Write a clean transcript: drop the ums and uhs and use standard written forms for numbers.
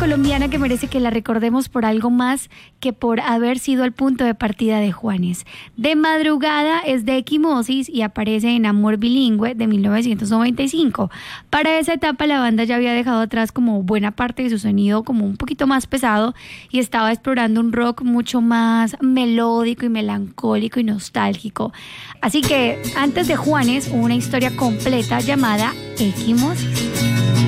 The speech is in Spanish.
colombiana que merece que la recordemos por algo más que por haber sido el punto de partida de Juanes. De Madrugada es de Equimosis y aparece en Amor Bilingüe de 1995. Para esa etapa la banda ya había dejado atrás como buena parte de su sonido como un poquito más pesado y estaba explorando un rock mucho más melódico y melancólico y nostálgico. Así que antes de Juanes hubo una historia completa llamada Equimosis.